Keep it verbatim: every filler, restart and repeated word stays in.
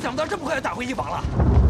想不到这么快就打回一房了。